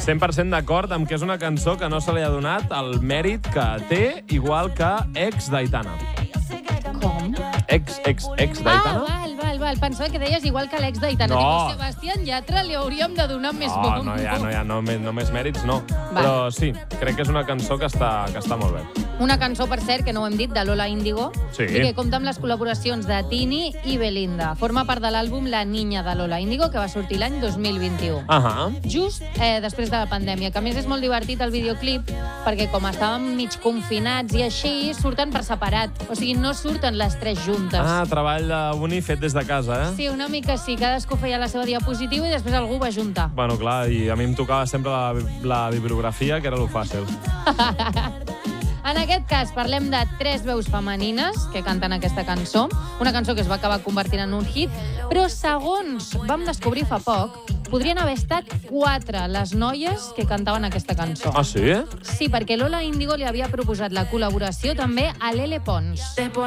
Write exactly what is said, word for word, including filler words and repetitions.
cent per cent d'acord amb que és una cançó que no se li ha donat el mèrit que té, igual que Ex d'Aitana. Com? Ex, ex, ex d'Aitana. Ah, val, val, val. Pensava que deies igual que l'ex d'Aitana. No. Digo, Sebastián Yatra li hauríem de donar més No, bombo. no hi ha, no hi ha no, no més mèrits, no. Vale. Però sí, crec que és una cançó que està, que està molt bé. Una cançó, per cert, que no ho hem dit, de Lola Índigo, Sí. i que compta amb les col·laboracions de Tini i Belinda. Forma part de l'àlbum La Niña de Lola Índigo, que va sortir l'any dos mil vint-i-u. Ahà. Just eh, després de la pandèmia, que a més és molt divertit el videoclip, perquè com estàvem mig confinats i així, surten per separat. O sigui, no surten les tres juntes. Ah, treball uni fet des de casa, eh? Sí, una mica sí. Cadascú feia la seva diapositiva i després algú va juntar. Bueno, clar, i a mi em tocava sempre la, la bibliografia, que era lo fàcil. En aquest cas, parlem de tres veus femenines que canten aquesta cançó, una cançó que es va acabar convertint en un hit, però segons vam descobrir fa poc, podrien haver estat quatre les noies que cantaven aquesta cançó. Ah, sí? Sí, perquè Lola Índigo li havia proposat la col·laboració també a l'Ele Pons.